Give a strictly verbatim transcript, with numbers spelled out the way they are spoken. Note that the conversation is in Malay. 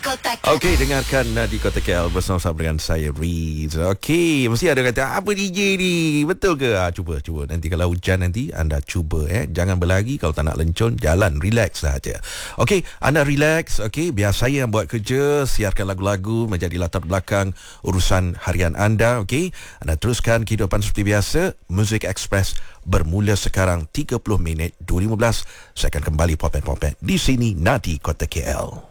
Kota K L. Okey, dengarkan Nadi Kota K L bersama-sama dengan saya Riz. Okey, mesti ada kata apa D J ni? Betul ke? Ha, cuba cuba. Nanti kalau hujan nanti anda cuba eh. Jangan berlari, kalau tak nak lencun, jalan relax saja. Okey, anda relax, okey, biar saya yang buat kerja, siarkan lagu-lagu menjadi latar belakang urusan harian anda, okey. Anda teruskan kehidupan seperti biasa. Music Express bermula sekarang tiga puluh minit dua ribu lima belas. Saya akan kembali popet-popet di sini Nadi Kota K L.